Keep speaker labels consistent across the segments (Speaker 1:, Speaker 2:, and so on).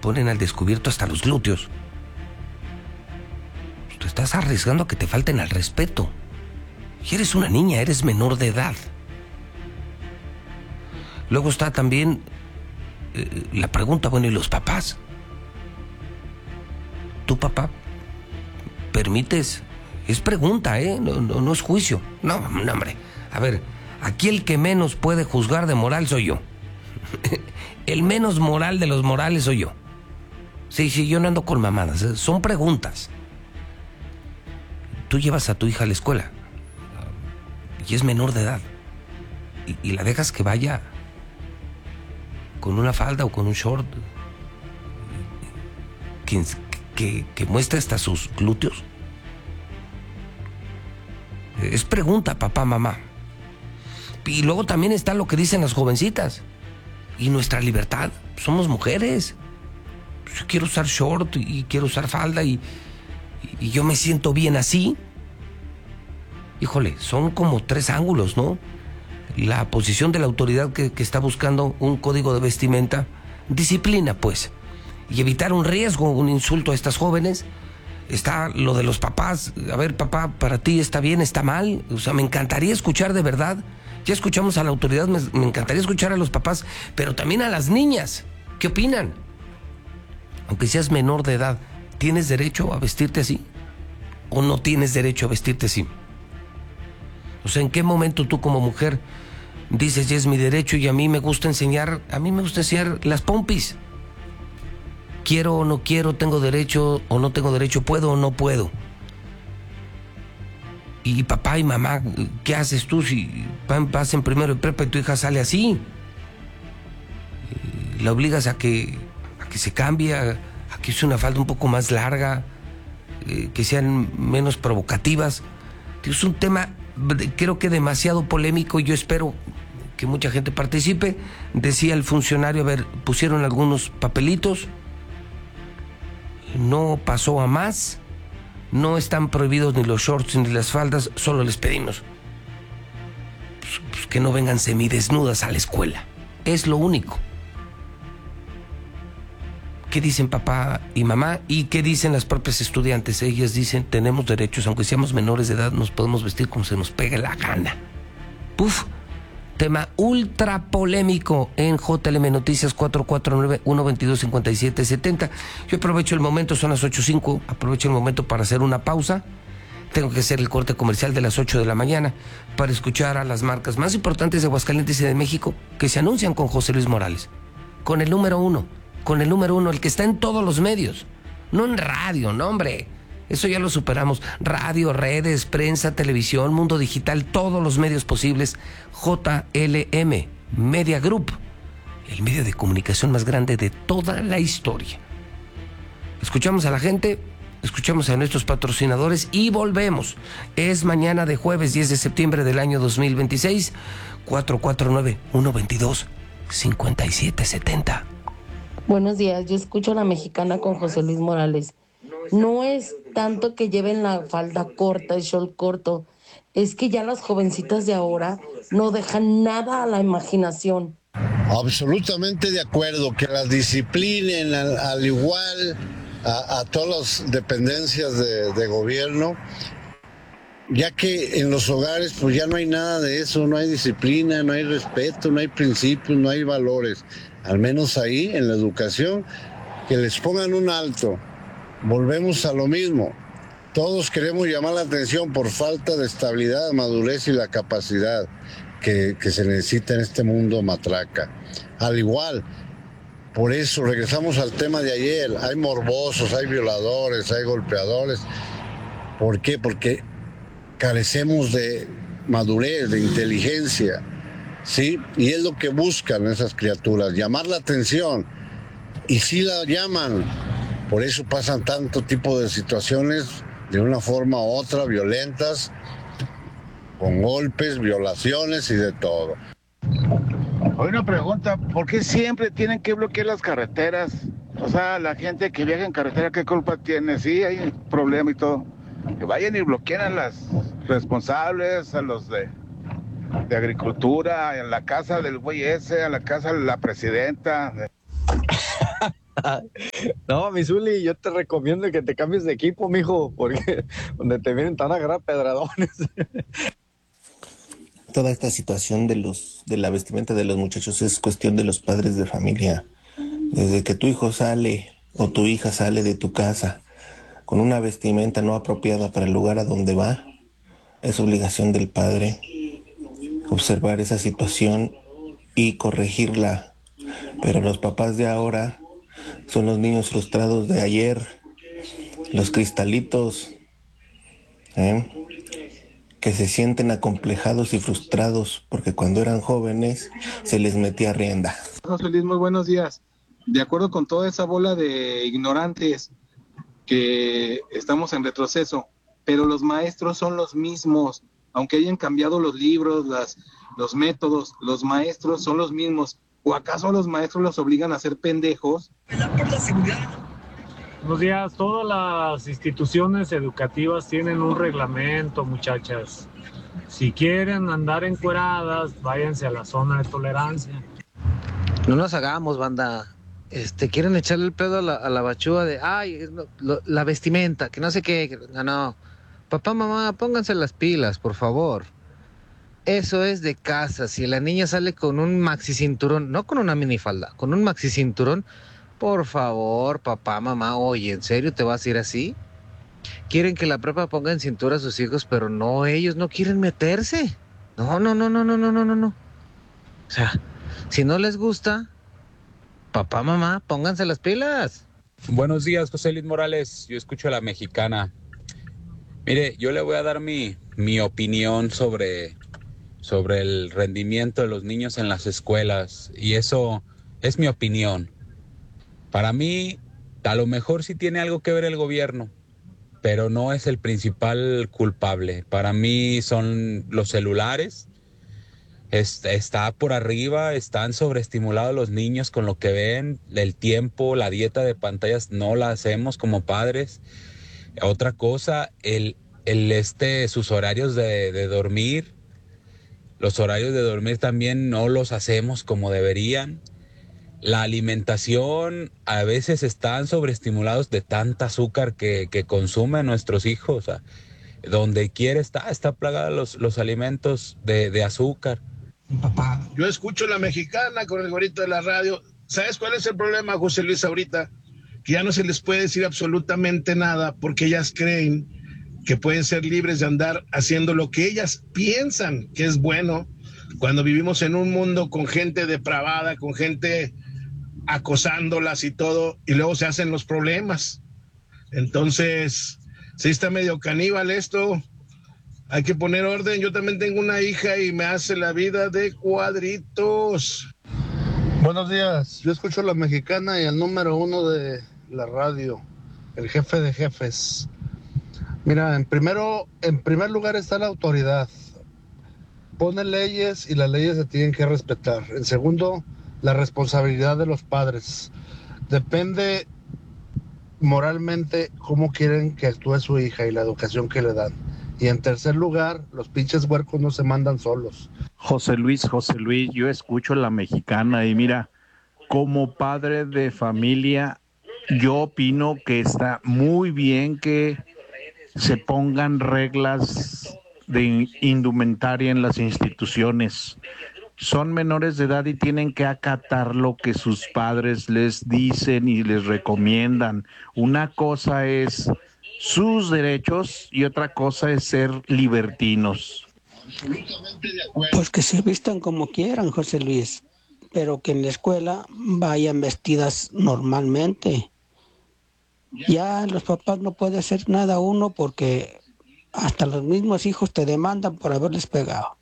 Speaker 1: ponen al descubierto hasta los glúteos. Tú estás arriesgando a que te falten al respeto. Y eres una niña, eres menor de edad. Luego está también la pregunta, bueno, ¿y los papás? ¿Tu papá permites? Es pregunta, no es juicio. No, hombre. A ver, aquí el que menos puede juzgar de moral soy yo. El menos moral de los morales soy yo. Sí, yo no ando con mamadas. Son preguntas. Tú llevas a tu hija a la escuela y es menor de edad y la dejas que vaya con una falda o con un short que muestre hasta sus glúteos. Es pregunta, papá, mamá. Y luego también está lo que dicen las jovencitas. Y nuestra libertad. Somos mujeres. Yo quiero usar short y quiero usar falda y yo me siento bien así. Híjole, son como 3 ángulos, ¿no? La posición de la autoridad que está buscando un código de vestimenta, disciplina, pues, y evitar un riesgo, un insulto a estas jóvenes. Está lo de los papás. A ver, papá, ¿para ti está bien, está mal? O sea, me encantaría escuchar de verdad. Ya escuchamos a la autoridad, me encantaría escuchar a los papás, pero también a las niñas. ¿Qué opinan? Aunque seas menor de edad, ¿tienes derecho a vestirte así? ¿O no tienes derecho a vestirte así? O sea, ¿en qué momento tú como mujer dices, ya es mi derecho y a mí me gusta enseñar las pompis? Quiero o no quiero, tengo derecho o no tengo derecho, puedo o no puedo. Y papá y mamá, ¿qué haces tú si vas en primero de prepa y tu hija sale así? ¿La obligas a que se cambie, a que use una falda un poco más larga, que sean menos provocativas? Es un tema, creo que demasiado polémico, y yo espero que mucha gente participe. Decía el funcionario, a ver, pusieron algunos papelitos, no pasó a más, no están prohibidos ni los shorts ni las faldas, solo les pedimos pues que no vengan semidesnudas a la escuela. Es lo único. ¿Qué dicen papá y mamá? ¿Y qué dicen las propias estudiantes? Ellas dicen, tenemos derechos, aunque seamos menores de edad, nos podemos vestir como se nos pegue la gana. Puf, tema ultra polémico en JLM Noticias 449-122-5770. Yo aprovecho el momento, son las 8:05, aprovecho el momento para hacer una pausa. Tengo que hacer el corte comercial de las 8 de la mañana para escuchar a las marcas más importantes de Aguascalientes y de México que se anuncian con José Luis Morales, con el número uno, el que está en todos los medios, no en radio, no hombre, eso ya lo superamos. Radio, redes, prensa, televisión, mundo digital, todos los medios posibles. JLM Media Group, el medio de comunicación más grande de toda la historia. Escuchamos a la gente, escuchamos a nuestros patrocinadores y volvemos. Es mañana de jueves 10 de septiembre del año 2026, 449-122-5770.
Speaker 2: Buenos días, yo escucho a La Mexicana con José Luis Morales. No es tanto que lleven la falda corta, el short corto, es que ya las jovencitas de ahora no dejan nada a la imaginación.
Speaker 3: Absolutamente de acuerdo, que las disciplinen al igual a todas las dependencias de gobierno, ya que en los hogares pues ya no hay nada de eso, no hay disciplina, no hay respeto, no hay principios, no hay valores. Al menos ahí, en la educación, que les pongan un alto. Volvemos a lo mismo. Todos queremos llamar la atención por falta de estabilidad, madurez y la capacidad que se necesita en este mundo matraca. Al igual, por eso regresamos al tema de ayer. Hay morbosos, hay violadores, hay golpeadores. ¿Por qué? Porque carecemos de madurez, de inteligencia. ¿Sí? Y es lo que buscan esas criaturas, llamar la atención. Y sí la llaman. Por eso pasan tanto tipo de situaciones de una forma u otra, violentas, con golpes, violaciones y de todo.
Speaker 4: Hoy una pregunta, ¿por qué siempre tienen que bloquear las carreteras? O sea, la gente que viaja en carretera, ¿qué culpa tiene? Sí, hay un problema y todo. Que vayan y bloqueen a las responsables, a los de agricultura, a la casa del güey ese, a la casa de la presidenta.
Speaker 5: No, mi Zuli, yo te recomiendo que te cambies de equipo, mijo, porque donde te vienen te van a agarrar pedradones.
Speaker 6: Toda esta situación de la vestimenta de los muchachos es cuestión de los padres de familia. Desde que tu hijo sale o tu hija sale de tu casa con una vestimenta no apropiada para el lugar a donde va, es obligación del padre observar esa situación y corregirla. Pero los papás de ahora son los niños frustrados de ayer, los cristalitos, ¿eh? Que se sienten acomplejados y frustrados porque cuando eran jóvenes se les metía rienda.
Speaker 7: José Luis, muy buenos días. De acuerdo con toda esa bola de ignorantes que estamos en retroceso, pero los maestros son los mismos, aunque hayan cambiado los libros, los métodos, los maestros son los mismos. ¿O acaso a los maestros los obligan a ser pendejos?
Speaker 8: Buenos días, todas las instituciones educativas tienen un reglamento, muchachas. Si quieren andar encueradas, váyanse a la zona de tolerancia.
Speaker 9: No nos hagamos, banda. Quieren echarle el pedo a la bachúa de, la vestimenta, que no sé qué. No. Papá, mamá, pónganse las pilas, por favor. Eso es de casa. Si la niña sale con un maxi cinturón, no con una minifalda, con un maxi cinturón, por favor, papá, mamá, oye, ¿en serio te vas a ir así? Quieren que la prepa ponga en cintura a sus hijos, pero no, ellos no quieren meterse. No. O sea, si no les gusta, papá, mamá, pónganse las pilas.
Speaker 10: Buenos días, José Luis Morales. Yo escucho a la mexicana. Mire, yo le voy a dar mi opinión sobre el rendimiento de los niños en las escuelas. Y eso es mi opinión. Para mí, a lo mejor sí tiene algo que ver el gobierno, pero no es el principal culpable. Para mí son los celulares. Está por arriba, están sobreestimulados los niños con lo que ven, el tiempo, la dieta de pantallas no la hacemos como padres. Otra cosa, sus horarios de dormir, los horarios de dormir también no los hacemos como deberían. La alimentación, a veces están sobreestimulados de tanta azúcar que consumen nuestros hijos. O sea, donde quiera está plagada los alimentos de azúcar.
Speaker 11: Yo escucho la mexicana con el gorrito de la radio. ¿Sabes cuál es el problema, José Luis, ahorita? Que ya no se les puede decir absolutamente nada porque ellas creen que pueden ser libres de andar haciendo lo que ellas piensan que es bueno, cuando vivimos en un mundo con gente depravada, con gente acosándolas y todo, y luego se hacen los problemas. Entonces, sí está medio caníbal esto. Hay que poner orden. Yo también tengo una hija y me hace la vida de cuadritos.
Speaker 3: Buenos días, yo escucho la mexicana y el número 1 de la radio, el jefe de jefes. Mira, en primer lugar está la autoridad. Pone leyes y las leyes se tienen que respetar. En segundo, la responsabilidad de los padres. Depende moralmente cómo quieren que actúe su hija y la educación que le dan. Y en tercer lugar, los pinches huercos no se mandan solos.
Speaker 12: José Luis, yo escucho la mexicana y mira, como padre de familia, yo opino que está muy bien que se pongan reglas de indumentaria en las instituciones. Son menores de edad y tienen que acatar lo que sus padres les dicen y les recomiendan. Una cosa es sus derechos y otra cosa es ser libertinos.
Speaker 13: Pues que se vistan como quieran, José Luis, pero que en la escuela vayan vestidas normalmente. Ya los papás no pueden hacer nada uno porque hasta los mismos hijos te demandan por haberles pegado.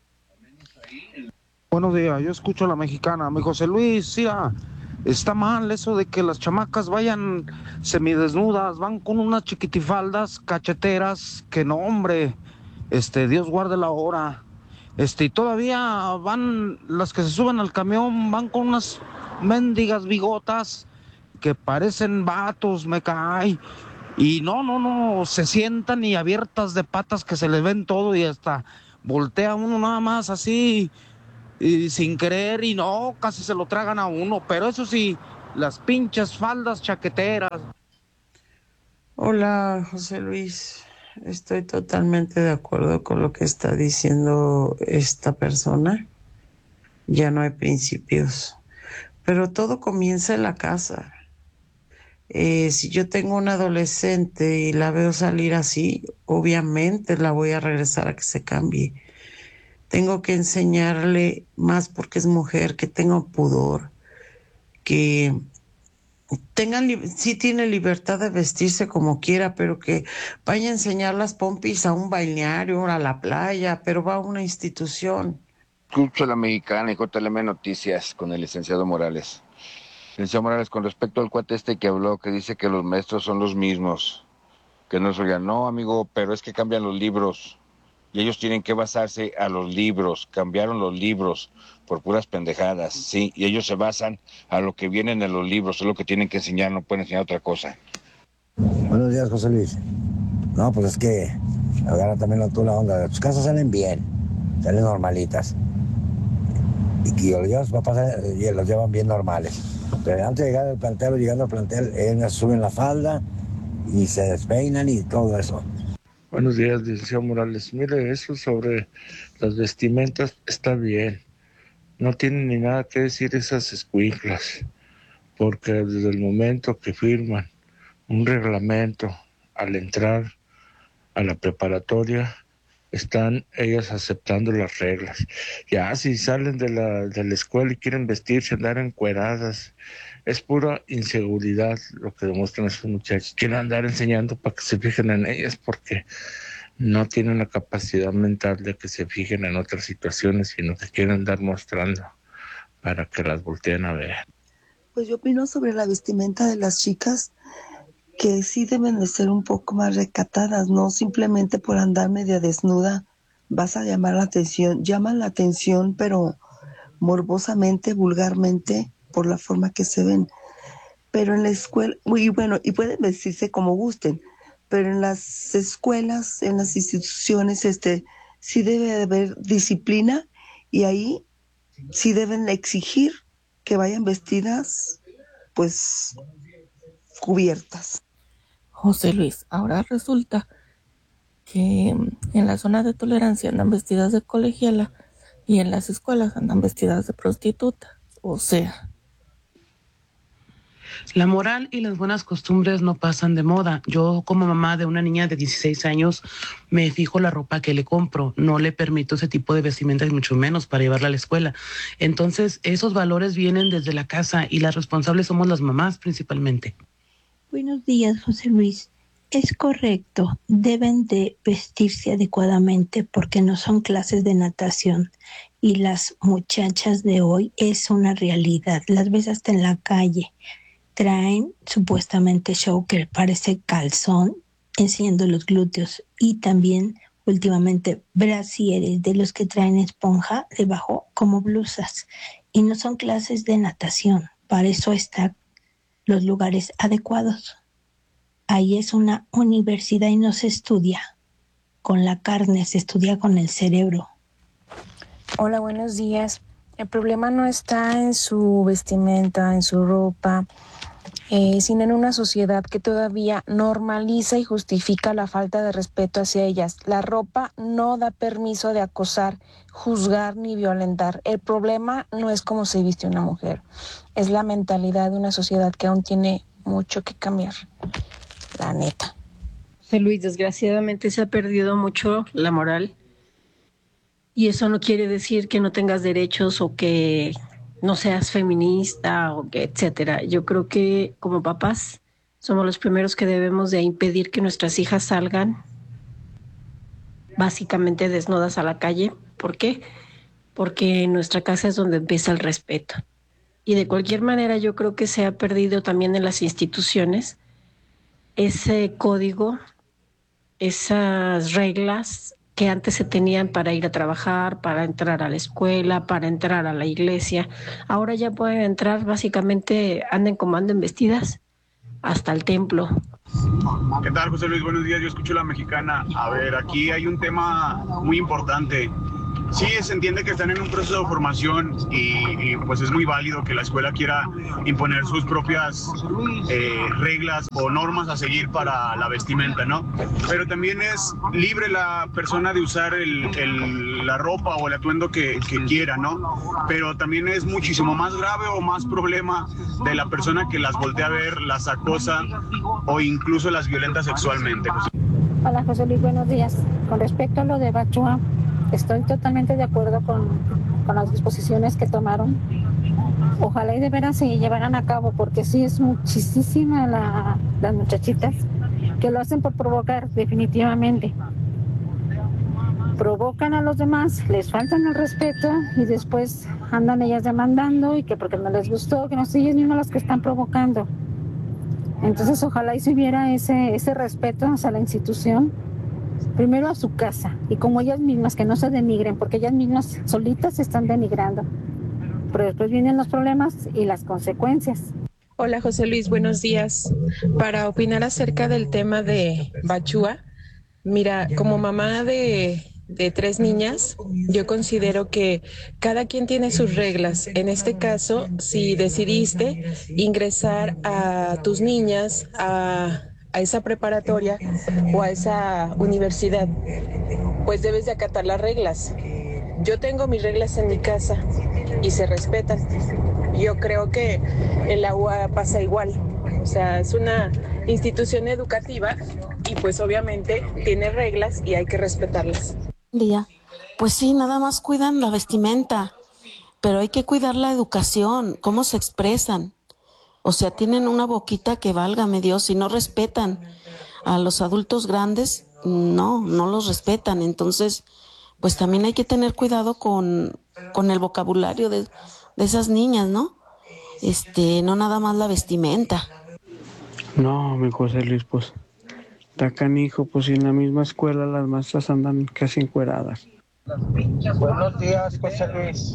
Speaker 14: Buenos días, yo escucho a la mexicana. Mi José Luis, mira, está mal eso de que las chamacas vayan semidesnudas, van con unas chiquitifaldas cacheteras, que no, hombre, Dios guarde la hora. Y todavía van, las que se suben al camión, van con unas mendigas bigotas que parecen vatos, me cae. Y no, se sientan y abiertas de patas que se les ven todo y hasta voltea uno nada más así, y sin querer, y no, casi se lo tragan a uno. Pero eso sí, las pinches faldas chaqueteras.
Speaker 2: Hola, José Luis. Estoy totalmente de acuerdo con lo que está diciendo esta persona. Ya no hay principios. Pero todo comienza en la casa. Si yo tengo una adolescente y la veo salir así, obviamente la voy a regresar a que se cambie. Tengo que enseñarle más porque es mujer, que tenga pudor, que sí tiene libertad de vestirse como quiera, pero que vaya a enseñar las pompis a un balneario, a la playa, pero va a una institución.
Speaker 15: Escucho a la Mexicana y JLM Noticias con el licenciado Morales. Licenciado Morales, con respecto al cuate que habló, que dice que los maestros son los mismos, que no soy no, amigo, pero es que cambian los libros y ellos tienen que basarse a los libros. Cambiaron los libros por puras pendejadas, sí, y ellos se basan a lo que viene en los libros, es lo que tienen que enseñar, no pueden enseñar otra cosa.
Speaker 16: Buenos días, José Luis. No, pues es que agarra también tú la onda. Tus casas salen bien, salen normalitas. Y los papás los llevan bien normales. Pero antes de llegar al plantel o llegando al plantel, ellos suben la falda y se despeinan y todo eso.
Speaker 12: Buenos días, licenciado Morales. Mire, eso sobre las vestimentas está bien. No tienen ni nada que decir esas escuinclas, porque desde el momento que firman un reglamento al entrar a la preparatoria, están ellas aceptando las reglas. Ya si salen de la escuela y quieren vestirse, andar encueradas, es pura inseguridad lo que demuestran esos muchachos. Quieren andar enseñando para que se fijen en ellas porque no tienen la capacidad mental de que se fijen en otras situaciones, sino que quieren andar mostrando para que las volteen a ver.
Speaker 17: Pues yo opino sobre la vestimenta de las chicas que sí deben de ser un poco más recatadas, no simplemente por andar media desnuda vas a llamar la atención. Llaman la atención, pero morbosamente, vulgarmente, por la forma que se ven. Pero en la escuela, y pueden vestirse como gusten, pero en las escuelas, en las instituciones, sí debe de haber disciplina y ahí sí deben exigir que vayan vestidas, pues, cubiertas.
Speaker 18: José Luis, ahora resulta que en la zona de tolerancia andan vestidas de colegiala y en las escuelas andan vestidas de prostituta. O sea,
Speaker 19: la moral y las buenas costumbres no pasan de moda. Yo, como mamá de una niña de 16 años, me fijo la ropa que le compro. No le permito ese tipo de vestimenta y mucho menos para llevarla a la escuela. Entonces, esos valores vienen desde la casa y las responsables somos las mamás principalmente.
Speaker 20: Buenos días, José Luis. Es correcto, deben de vestirse adecuadamente porque no son clases de natación y las muchachas de hoy es una realidad. Las ves hasta en la calle. Traen supuestamente show que parece calzón, enseñando los glúteos y también últimamente brasieres de los que traen esponja debajo como blusas. Y no son clases de natación, para eso están los lugares adecuados. Ahí es una universidad y no se estudia con la carne, se estudia con el cerebro.
Speaker 21: Hola, buenos días. El problema no está en su vestimenta, en su ropa, sino en una sociedad que todavía normaliza y justifica la falta de respeto hacia ellas. La ropa no da permiso de acosar, juzgar ni violentar. El problema no es cómo se viste una mujer, es la mentalidad de una sociedad que aún tiene mucho que cambiar. La neta.
Speaker 22: José Luis, desgraciadamente se ha perdido mucho la moral y eso no quiere decir que no tengas derechos o que no seas feminista o que etcétera. Yo creo que como papás somos los primeros que debemos de impedir que nuestras hijas salgan básicamente desnudas a la calle. ¿Por qué? Porque en nuestra casa es donde empieza el respeto. Y de cualquier manera yo creo que se ha perdido también en las instituciones ese código, esas reglas que antes se tenían para ir a trabajar, para entrar a la escuela, para entrar a la iglesia. Ahora ya pueden entrar, básicamente anden como anden vestidas, hasta el templo.
Speaker 23: ¿Qué tal, José Luis? Buenos días, yo escucho La Mexicana. A ver, aquí hay un tema muy importante.
Speaker 1: Sí, se entiende que están en un proceso de formación y pues es muy válido que la escuela quiera imponer sus propias reglas o normas a seguir para la vestimenta, ¿no? Pero también es libre la persona de usar la ropa o el atuendo que quiera, ¿no? Pero también es muchísimo más grave o más problema de la persona que las voltea a ver, las acosa o incluso las violenta sexualmente.
Speaker 4: Hola José Luis, buenos días. Con respecto a lo de Bachúa, estoy totalmente de acuerdo con las disposiciones que tomaron. Ojalá y de veras se llevaran a cabo, porque sí es muchísima las muchachitas que lo hacen por provocar, definitivamente. Provocan a los demás, les faltan el respeto y después andan ellas demandando y que porque no les gustó, que no sé, ellas mismas las que están provocando. Entonces ojalá y se hubiera ese respeto hacia la institución, primero a su casa, y como ellas mismas, que no se denigren, porque ellas mismas solitas se están denigrando. Pero después vienen los problemas y las consecuencias.
Speaker 23: Hola José Luis, buenos días. Para opinar acerca del tema de Bachúa, mira, como mamá de 3 niñas, yo considero que cada quien tiene sus reglas. En este caso, si decidiste ingresar a tus niñas a esa preparatoria o a esa universidad, pues debes de acatar las reglas. Yo tengo mis reglas en mi casa y se respetan. Yo creo que en la UA pasa igual. O sea, es una institución educativa y pues obviamente tiene reglas y hay que respetarlas.
Speaker 24: Día. Pues sí, nada más cuidan la vestimenta, pero hay que cuidar la educación, cómo se expresan. O sea, tienen una boquita que válgame Dios, si no respetan a los adultos grandes, no los respetan. Entonces, pues también hay que tener cuidado con el vocabulario de esas niñas, ¿no? No nada más la vestimenta.
Speaker 14: No, mi José Luis, pues está canijo, pues si en la misma escuela las maestras andan casi encueradas.
Speaker 25: Buenos días, José Luis.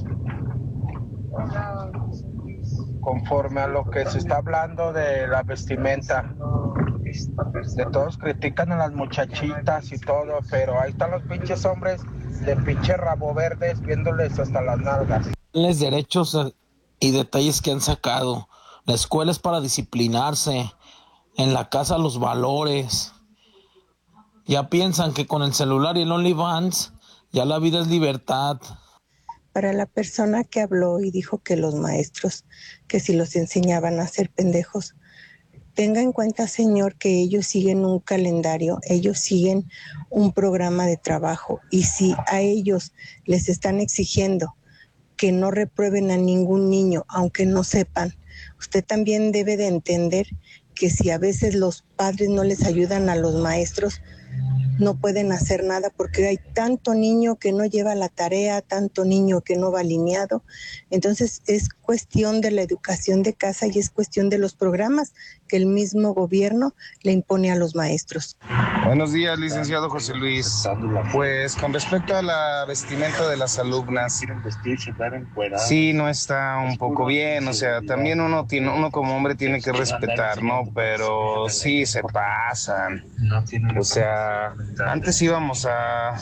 Speaker 25: Conforme a lo que se está hablando de la vestimenta, de todos critican a las muchachitas y todo, pero ahí están los pinches hombres de pinche rabo verdes viéndoles hasta las nalgas.
Speaker 26: Los derechos y detalles que han sacado. La escuela es para disciplinarse, en la casa los valores. Ya piensan que con el celular y el OnlyFans ya la vida es libertad.
Speaker 27: Para la persona que habló y dijo que los maestros, que si los enseñaban a ser pendejos, tenga en cuenta, señor, que ellos siguen un calendario, ellos siguen un programa de trabajo, y si a ellos les están exigiendo que no reprueben a ningún niño, aunque no sepan, usted también debe de entender que si a veces los padres no les ayudan a los maestros, no pueden hacer nada porque hay tanto niño que no lleva la tarea, tanto niño que no va alineado. Entonces es cuestión de la educación de casa y es cuestión de los programas que el mismo gobierno le impone a los maestros.
Speaker 28: Buenos días, licenciado José Luis. Pues con respecto a la vestimenta de las alumnas, sí, no está un poco bien, o sea, también uno como hombre tiene que respetar, ¿no? Pero sí se pasan. O sea, antes íbamos a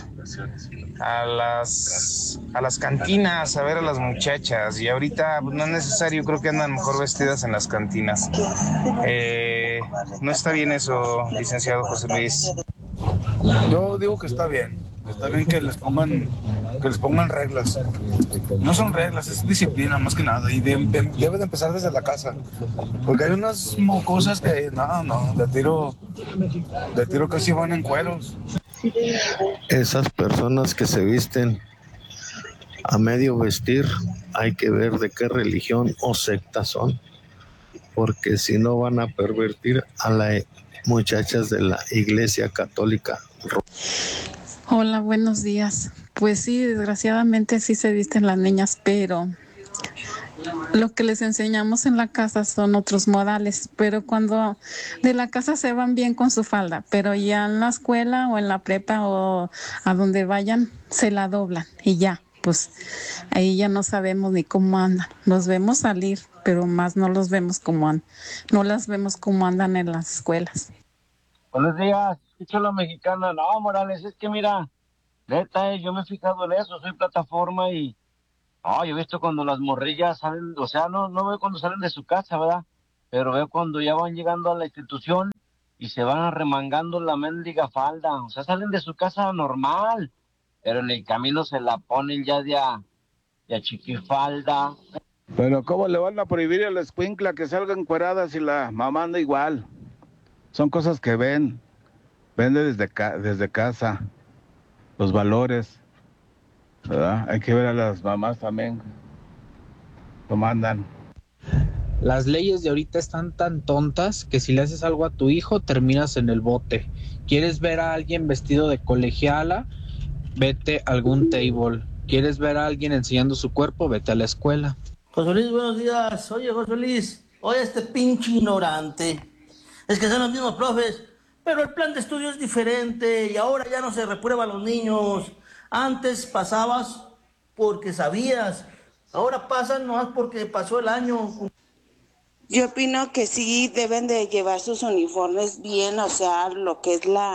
Speaker 28: las cantinas a ver a las muchachas y ahorita pues, no es necesario, creo que andan mejor vestidas en las cantinas. No está bien eso, licenciado José Luis.
Speaker 29: Yo digo que está bien que les pongan reglas. No son reglas, es disciplina más que nada y debe de empezar desde la casa, porque hay unas cosas que de tiro casi van en cueros.
Speaker 30: Esas personas que se visten a medio vestir, hay que ver de qué religión o secta son, porque si no van a pervertir a las muchachas de la Iglesia Católica.
Speaker 31: Hola, buenos días. Pues sí, desgraciadamente sí se visten las niñas, pero lo que les enseñamos en la casa son otros modales, pero cuando de la casa se van bien con su falda, pero ya en la escuela o en la prepa o a donde vayan se la doblan y ya, pues ahí ya no sabemos ni cómo andan. Los vemos salir, pero más no los vemos como andan, no las vemos cómo andan en las escuelas.
Speaker 25: Buenos días, escucho la mexicana. No, Morales, es que mira,
Speaker 2: Neta, yo me he fijado en eso, soy plataforma y yo he visto cuando las morrillas salen, o sea, no veo cuando salen de su casa, ¿verdad? Pero veo cuando ya van llegando a la institución y se van arremangando la mendiga falda, o sea, salen de su casa normal, pero en el camino se la ponen ya de a chiquifalda.
Speaker 12: Pero ¿cómo le van a prohibir a la escuincla que salga encuerada si la mamá anda igual? Son cosas que ven desde casa, los valores, ¿verdad? Hay que ver a las mamás también, cómo andan.
Speaker 3: Las leyes de ahorita están tan tontas que si le haces algo a tu hijo, terminas en el bote. ¿Quieres ver a alguien vestido de colegiala? Vete a algún table. ¿Quieres ver a alguien enseñando su cuerpo? Vete a la escuela.
Speaker 5: José Luis, buenos días. Oye, José Luis, este pinche ignorante. Es que son los mismos profes, pero el plan de estudio es diferente y ahora ya no se reprueba a los niños. Antes pasabas porque sabías, ahora pasan nomás porque pasó el año.
Speaker 6: Yo opino que sí deben de llevar sus uniformes bien, o sea, lo que es la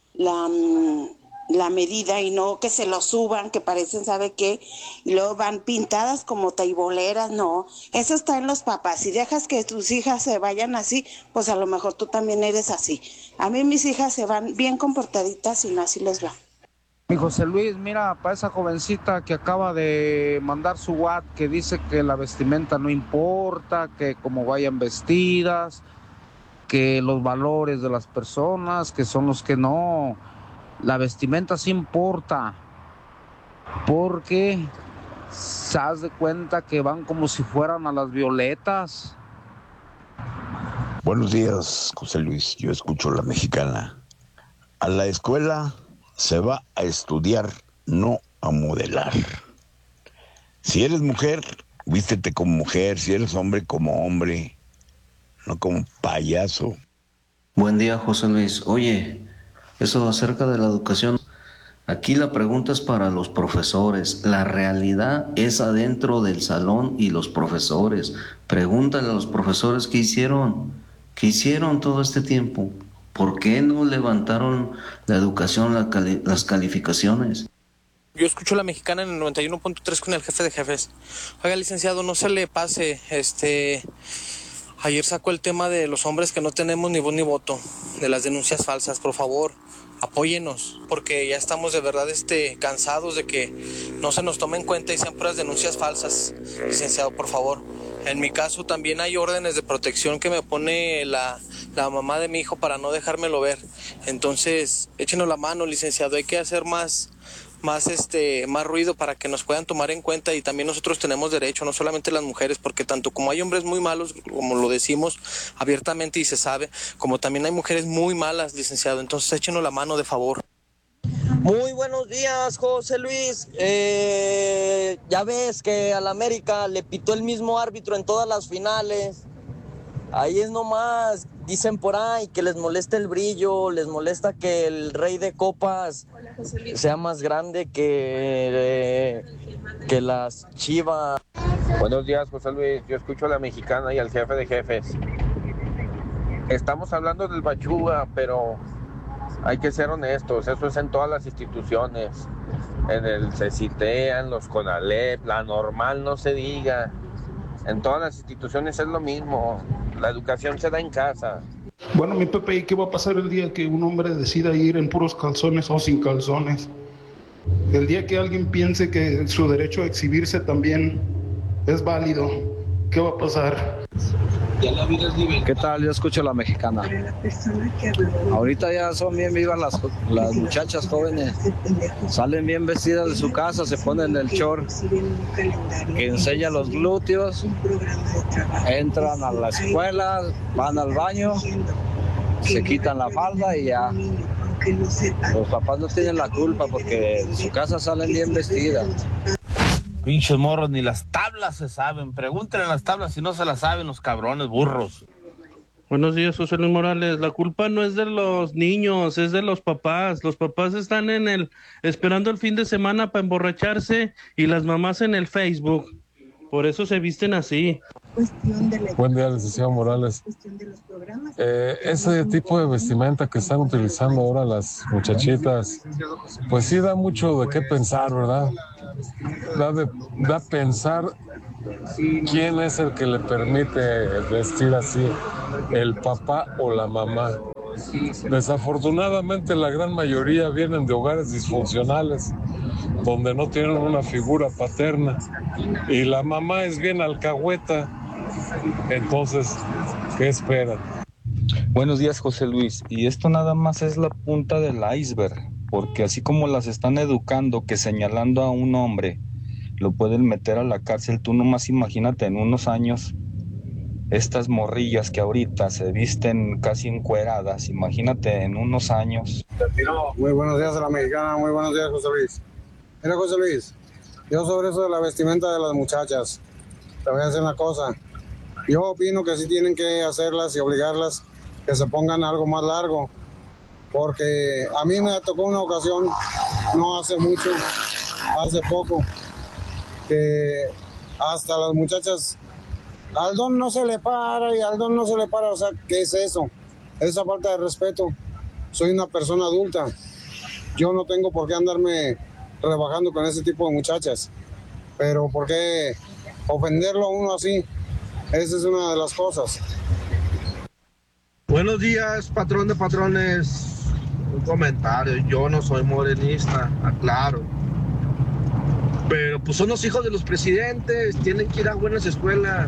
Speaker 6: medida y no que se los suban, que parecen, ¿sabe qué? Y luego van pintadas como taiboleras, no. Eso está en los papás. Si dejas que tus hijas se vayan así, pues a lo mejor tú también eres así. A mí mis hijas se van bien comportaditas y no así les va.
Speaker 14: Mi José Luis, mira, para esa jovencita que acaba de mandar su WhatsApp, que dice que la vestimenta no importa, que como vayan vestidas, que los valores de las personas, que son los que no. La vestimenta sí importa, porque se haz de cuenta que van como si fueran a las violetas.
Speaker 7: Buenos días, José Luis, yo escucho La Mexicana. A la escuela se va a estudiar, no a modelar. Si eres mujer, vístete como mujer, si eres hombre, como hombre, no como payaso.
Speaker 8: Buen día, José Luis. Oye, eso acerca de la educación, aquí la pregunta es para los profesores. La realidad es adentro del salón y los profesores. Pregúntale a los profesores qué hicieron todo este tiempo. ¿Por qué no levantaron la educación, las calificaciones?
Speaker 26: Yo escucho La Mexicana en el 91.3 con el jefe de jefes. Oiga, licenciado, no se le pase, ayer sacó el tema de los hombres que no tenemos ni voz ni voto, de las denuncias falsas. Por favor, apóyenos, porque ya estamos de verdad cansados de que no se nos tome en cuenta y sean puras denuncias falsas. Licenciado, por favor. En mi caso también hay órdenes de protección que me pone la mamá de mi hijo para no dejármelo ver. Entonces, échenos la mano, licenciado. Hay que hacer más ruido para que nos puedan tomar en cuenta, y también nosotros tenemos derecho, no solamente las mujeres, porque tanto como hay hombres muy malos, como lo decimos abiertamente y se sabe, como también hay mujeres muy malas, licenciado. Entonces, échenos la mano, de favor.
Speaker 5: Muy buenos días, José Luis. Ya ves que al América le pitó el mismo árbitro en todas las finales. Ahí es nomás, dicen por ahí que les molesta el brillo, les molesta que el rey de copas sea más grande que las Chivas.
Speaker 28: Buenos días, José Luis. Yo escucho a La Mexicana y al jefe de jefes. Estamos hablando del Pachuca, pero hay que ser honestos. Eso es en todas las instituciones. En el CECITEA, en los CONALEP, la normal no se diga. En todas las instituciones es lo mismo. La educación se da en casa.
Speaker 29: Bueno, mi Pepe, ¿y qué va a pasar el día que un hombre decida ir en puros calzones o sin calzones? El día que alguien piense que su derecho a exhibirse también es válido, ¿qué va a pasar?
Speaker 3: ¿Qué tal? Yo escucho La Mexicana. Ahorita ya son bien vivas las muchachas jóvenes. Salen bien vestidas de su casa, se ponen el short que enseña los glúteos, entran a la escuela, van al baño, se quitan la falda y ya. Los papás no tienen la culpa porque de su casa salen bien vestidas.
Speaker 26: Pinches morros, ni las tablas se saben. Pregúntenle a las tablas si no se las saben los cabrones burros.
Speaker 9: Buenos días, José Luis Morales. La culpa no es de los niños, es de los papás. Los papás están esperando el fin de semana para emborracharse, y las mamás en el Facebook. por eso se visten así.
Speaker 10: Buen día, licenciado Morales. Ese tipo de vestimenta que están utilizando ahora las muchachitas, pues sí da mucho de qué pensar, ¿verdad? Da a pensar quién es el que le permite vestir así, el papá o la mamá. Desafortunadamente la gran mayoría vienen de hogares disfuncionales donde no tienen una figura paterna y la mamá es bien alcahueta. Entonces, ¿qué esperan?
Speaker 11: Buenos días, José Luis. Y esto nada más es la punta del iceberg, porque así como las están educando que señalando a un hombre lo pueden meter a la cárcel, tú nomás imagínate en unos años estas morrillas que ahorita se visten casi encueradas, imagínate en unos años.
Speaker 13: Muy buenos días a la mexicana, muy buenos días, José Luis. Mira, José Luis, yo sobre eso de la vestimenta de las muchachas, te voy a decir una cosa. Yo opino que sí tienen que hacerlas y obligarlas que se pongan algo más largo, porque a mí me tocó una ocasión, no hace mucho, hace poco, que hasta las muchachas, al don no se le para y al don no se le para, o sea, ¿qué es eso? Esa falta de respeto. Soy una persona adulta, yo no tengo por qué andarme rebajando con ese tipo de muchachas, pero ¿por qué ofenderlo a uno así? Esa es una de las cosas.
Speaker 15: Buenos días, patrón de patrones. Un comentario, yo no soy morenista, aclaro. Pero pues son los hijos de los presidentes, tienen que ir a buenas escuelas.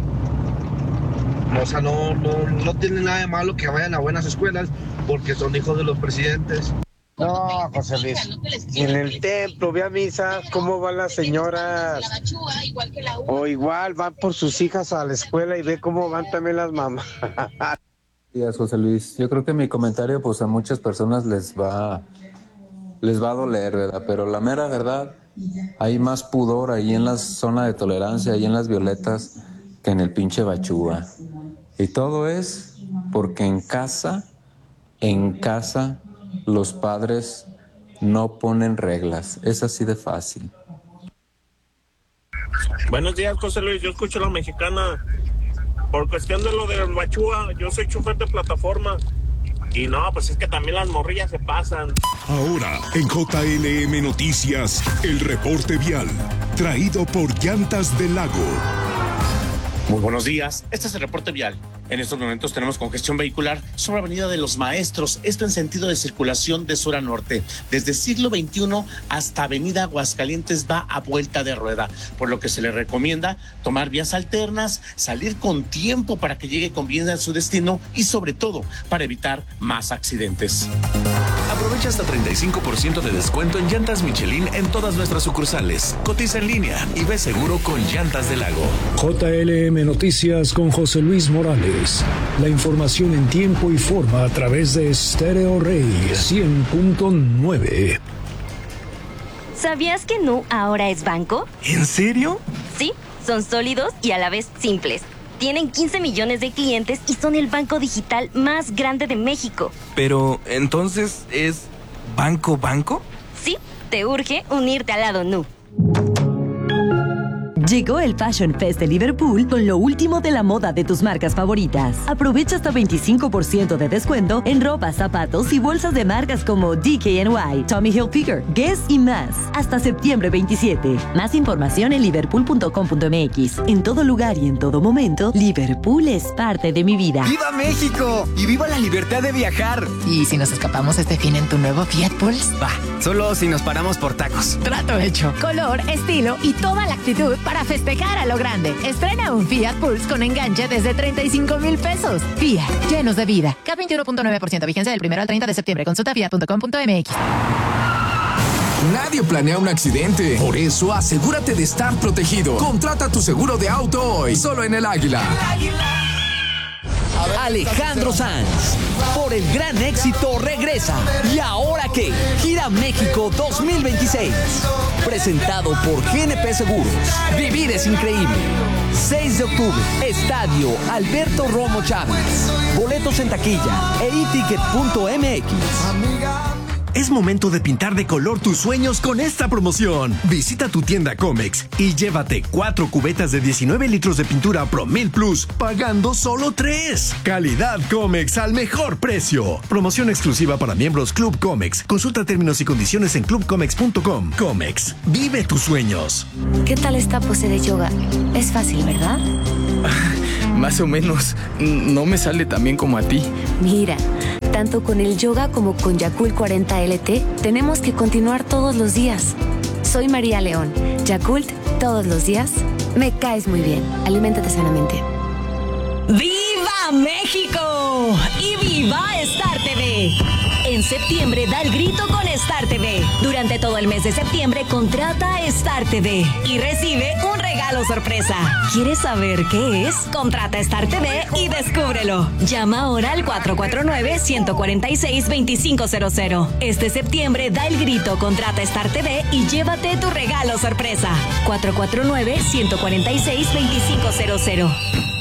Speaker 15: O sea, no tiene nada de malo que vayan a buenas escuelas porque son hijos de los presidentes.
Speaker 13: No, José Luis, en el templo, ve a misa, cómo van las señoras. O igual van por sus hijas a la escuela y ve cómo van también las mamás.
Speaker 16: Días, José Luis. Yo creo que mi comentario, pues a muchas personas les va a doler, ¿verdad? Pero la mera verdad, hay más pudor ahí en la zona de tolerancia, ahí en las Violetas, que en el pinche Bachúa. Y todo es porque en casa, los padres no ponen reglas. Es así de fácil.
Speaker 17: Buenos días, José Luis. Yo escucho a la mexicana. Por cuestión de lo del Bachúa, yo soy chofer de plataforma. Y no, pues es que también las morrillas se pasan.
Speaker 18: Ahora, en JLM Noticias, el reporte vial. Traído por Llantas del Lago.
Speaker 19: Muy buenos días, este es el reporte vial. En estos momentos tenemos congestión vehicular sobre Avenida de los Maestros, esto en sentido de circulación de sur a norte. Desde siglo XXI hasta Avenida Aguascalientes va a vuelta de rueda, por lo que se le recomienda tomar vías alternas, salir con tiempo para que llegue con bien a su destino y sobre todo para evitar más accidentes.
Speaker 20: Aprovecha hasta 35% de descuento en llantas Michelin en todas nuestras sucursales. Cotiza en línea y ve seguro con Llantas del Lago.
Speaker 21: JLM Noticias con José Luis Morales. La información en tiempo y forma a través de Stereo Rey 100.9.
Speaker 22: ¿Sabías que Nu ahora es banco?
Speaker 20: ¿En serio?
Speaker 22: Sí, son sólidos y a la vez simples. Tienen 15 millones de clientes y son el banco digital más grande de México.
Speaker 20: Pero, ¿entonces es banco?
Speaker 22: Sí, te urge unirte al lado Nu.
Speaker 32: Llegó el Fashion Fest de Liverpool con lo último de la moda de tus marcas favoritas. Aprovecha hasta 25% de descuento en ropa, zapatos y bolsas de marcas como DKNY, Tommy Hilfiger, Guess y más. Hasta septiembre 27. Más información en liverpool.com.mx. En todo lugar y en todo momento, Liverpool es parte de mi vida.
Speaker 33: ¡Viva México! ¡Y viva la libertad de viajar!
Speaker 34: ¿Y si nos escapamos este fin en tu nuevo Fiat Pulse?
Speaker 33: Va, solo si nos paramos por tacos.
Speaker 34: Trato hecho.
Speaker 35: Color, estilo y toda la actitud para festejar a lo grande. Estrena un Fiat Pulse con enganche desde 35,000 pesos. Fiat, llenos de vida.
Speaker 34: CAT 21.9%, vigencia del 1 al 30 de septiembre. Consulta fiat.com.mx.
Speaker 36: Nadie planea un accidente. Por eso, asegúrate de estar protegido. Contrata tu seguro de auto hoy. Solo en El Águila.
Speaker 37: Alejandro Sanz, por el gran éxito, regresa. ¿Y ahora qué? Gira México 2026. Presentado por GNP Seguros. Vivir es increíble. 6 de octubre, Estadio Alberto Romo Chávez. Boletos en taquilla e eticket.mx.
Speaker 1: Es momento de pintar de color tus sueños con esta promoción. Visita tu tienda Comex y llévate 4 cubetas de 19 litros de pintura Promil Plus, pagando solo 3. Calidad Comex al mejor precio. Promoción exclusiva para miembros Club Comex. Consulta términos y condiciones en clubcomex.com. Comex, vive tus sueños.
Speaker 2: ¿Qué tal esta pose de yoga? Es fácil, ¿verdad?
Speaker 4: Más o menos. No me sale tan bien como a ti.
Speaker 2: Mira, tanto con el yoga como con Yakult 40 LT, tenemos que continuar todos los días. Soy María León. Yakult, todos los días. Me caes muy bien. Aliméntate sanamente.
Speaker 32: ¡Viva México! ¡Y viva Star TV! En septiembre da el grito con Star TV. Durante todo el mes de septiembre contrata a Star TV y recibe un regalo sorpresa. ¿Quieres saber qué es? Contrata Star TV y descúbrelo. Llama ahora al 449-146-2500. Este septiembre da el grito, contrata Star TV y llévate tu regalo sorpresa. 449-146-2500.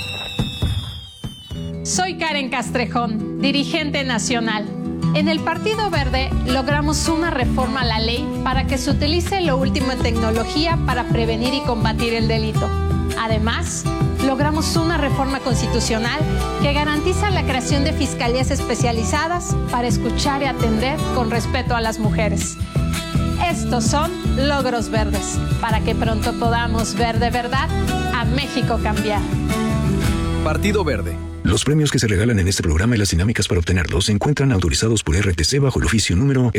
Speaker 5: Soy Karen Castrejón, dirigente nacional. En el Partido Verde logramos una reforma a la ley para que se utilice lo último en tecnología para prevenir y combatir el delito. Además, logramos una reforma constitucional que garantiza la creación de fiscalías especializadas para escuchar y atender con respeto a las mujeres. Estos son logros verdes, para que pronto podamos ver de verdad a México cambiar.
Speaker 6: Partido Verde. Los premios que se regalan en este programa y las dinámicas para obtenerlos se encuentran autorizados por RTC bajo el oficio número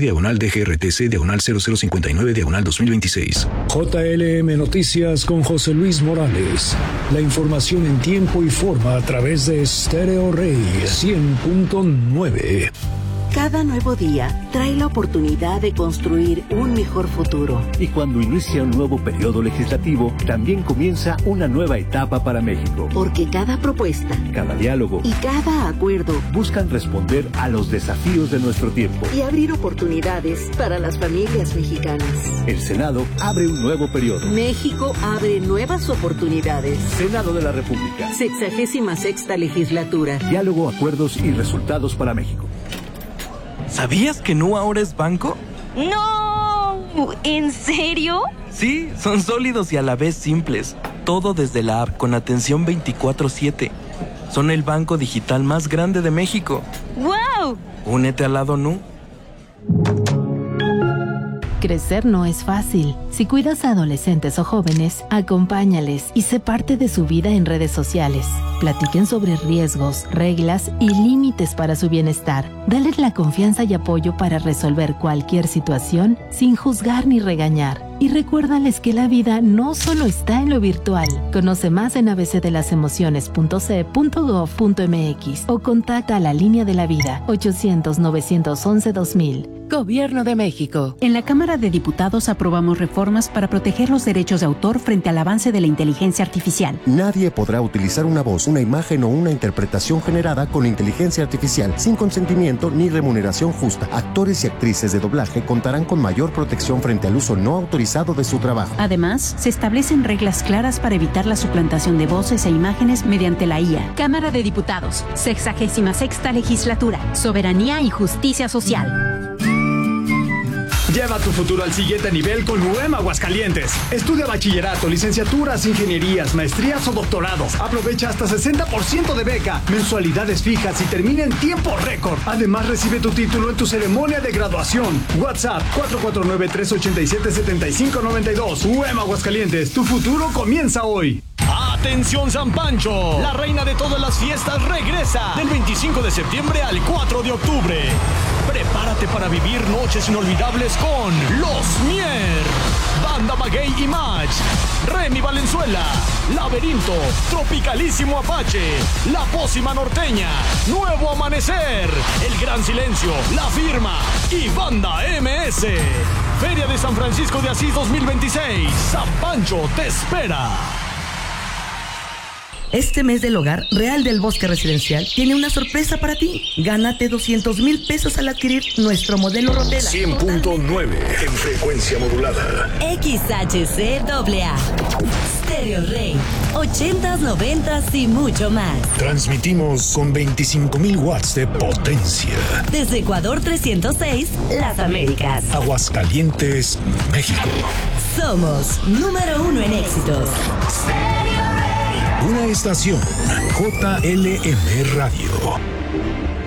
Speaker 6: SG/DGRTC/0059/2026.
Speaker 21: JLM Noticias con José Luis Morales. La información en tiempo y forma a través de Stereo Rey 100.9.
Speaker 7: Cada nuevo día trae la oportunidad de construir un mejor futuro.
Speaker 8: Y cuando inicia un nuevo periodo legislativo, también comienza una nueva etapa para México.
Speaker 7: Porque cada propuesta,
Speaker 8: cada diálogo
Speaker 7: y cada acuerdo
Speaker 8: buscan responder a los desafíos de nuestro tiempo
Speaker 7: y abrir oportunidades para las familias mexicanas.
Speaker 8: El Senado abre un nuevo periodo.
Speaker 7: México abre nuevas oportunidades.
Speaker 8: Senado de la República.
Speaker 7: 66ª legislatura.
Speaker 8: Diálogo, acuerdos y resultados para México.
Speaker 12: ¿Sabías que Nu ahora es banco?
Speaker 22: ¡No! ¿En serio?
Speaker 12: Sí, son sólidos y a la vez simples. Todo desde la app con atención 24/7. Son el banco digital más grande de México.
Speaker 22: ¡Wow!
Speaker 12: Únete al lado Nu.
Speaker 35: Crecer no es fácil. Si cuidas a adolescentes o jóvenes, acompáñales y sé parte de su vida en redes sociales. Platiquen sobre riesgos, reglas y límites para su bienestar. Dales la confianza y apoyo para resolver cualquier situación sin juzgar ni regañar. Y recuérdales que la vida no solo está en lo virtual. Conoce más en abcdelasemociones.ce.gov.mx o contacta a la Línea de la Vida 800-911-2000.
Speaker 14: Gobierno de México. En la Cámara de Diputados aprobamos reformas para proteger los derechos de autor frente al avance de la inteligencia artificial.
Speaker 23: Nadie podrá utilizar una voz, una imagen o una interpretación generada con inteligencia artificial sin consentimiento ni remuneración justa. Actores y actrices de doblaje contarán con mayor protección frente al uso no autorizado de su trabajo.
Speaker 14: Además, se establecen reglas claras para evitar la suplantación de voces e imágenes mediante la IA. Cámara de Diputados, 66ª legislatura. Soberanía y justicia social.
Speaker 24: Lleva tu futuro al siguiente nivel con UEM Aguascalientes. Estudia bachillerato, licenciaturas, ingenierías, maestrías o doctorados. Aprovecha hasta 60% de beca, mensualidades fijas y termina en tiempo récord. Además, recibe tu título en tu ceremonia de graduación. WhatsApp 449-387-7592. UEM Aguascalientes, tu futuro comienza hoy.
Speaker 25: ¡Atención San Pancho! La reina de todas las fiestas regresa del 25 de septiembre al 4 de octubre. Prepárate para vivir noches inolvidables con Los Mier, Banda Maguey y Match, Remy Valenzuela, Laberinto, Tropicalísimo Apache, La Pócima Norteña, Nuevo Amanecer, El Gran Silencio, La Firma y Banda MS. Feria de San Francisco de Asís 2026. San Pancho te espera.
Speaker 3: Este mes del hogar, Real del Bosque Residencial tiene una sorpresa para ti. Gánate 200,000 pesos al adquirir nuestro modelo Rotela.
Speaker 21: 100.9 en frecuencia modulada.
Speaker 32: XHCAA. Stereo Rey. 80s, 90s y mucho más.
Speaker 21: Transmitimos con 25,000 watts de potencia.
Speaker 32: Desde Ecuador 306, Las Américas.
Speaker 21: Aguascalientes, México.
Speaker 32: Somos número 1 en éxitos.
Speaker 21: Una estación JLM Radio.